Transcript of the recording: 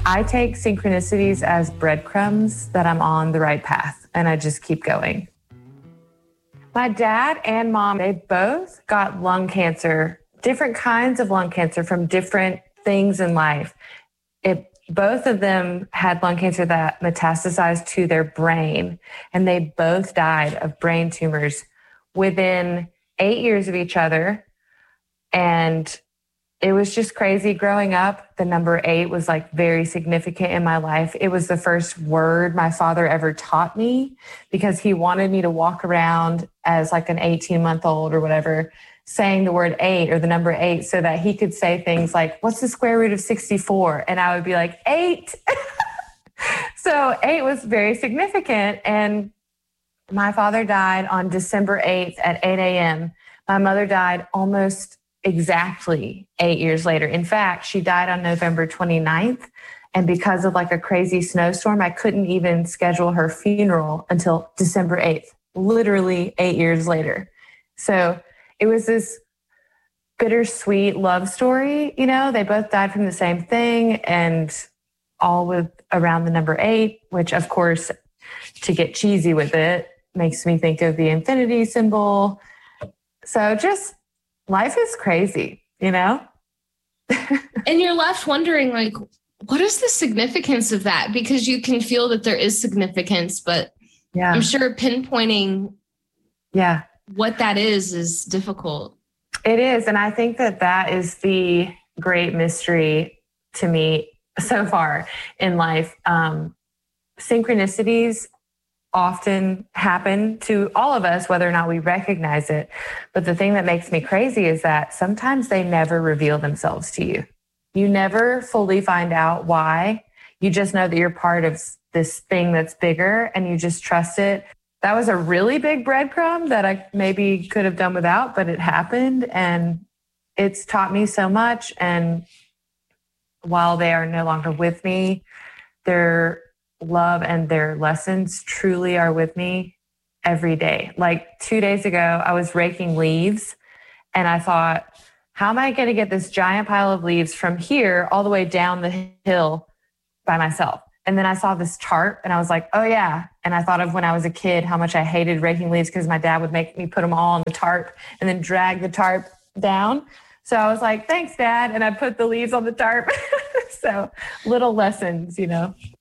I take synchronicities as breadcrumbs that I'm on the right path, and I just keep going. My dad and mom, they both got lung cancer, different kinds of lung cancer from different things in life. Both of them had lung cancer that metastasized to their brain, and they both died of brain tumors within 8 years of each other. And it was just crazy. Growing up, the number 8 was like very significant in my life. It was the first word my father ever taught me because he wanted me to walk around as like an 18-month-old or whatever, saying the word 8 or the number 8 so that he could say things like, what's the square root of 64? And I would be like, 8. So 8 was very significant. And my father died on December 8th at 8 a.m. My mother died almost exactly 8 years later. In fact, she died on November 29th. And because of like a crazy snowstorm, I couldn't even schedule her funeral until December 8th, literally 8 years later. So it was this bittersweet love story. You know, they both died from the same thing and all with around the number 8, which of course, to get cheesy with it, makes me think of the infinity symbol. So just life is crazy, you know? And you're left wondering, like, what is the significance of that? Because you can feel that there is significance, but yeah, I'm sure pinpointing what that is difficult. It is. And I think that that is the great mystery to me so far in life. Synchronicities often happen to all of us, whether or not we recognize it. But the thing that makes me crazy is that sometimes they never reveal themselves to you. You never fully find out why. You just know that you're part of this thing that's bigger and you just trust it. That was a really big breadcrumb that I maybe could have done without, but it happened and it's taught me so much. And while they are no longer with me, their love and their lessons truly are with me every day. Like 2 days ago, I was raking leaves and I thought, how am I going to get this giant pile of leaves from here all the way down the hill by myself? And then I saw this tarp and I was like, oh yeah. And I thought of when I was a kid, how much I hated raking leaves because my dad would make me put them all on the tarp and then drag the tarp down. So I was like, thanks, Dad. And I put the leaves on the tarp. So little lessons, you know.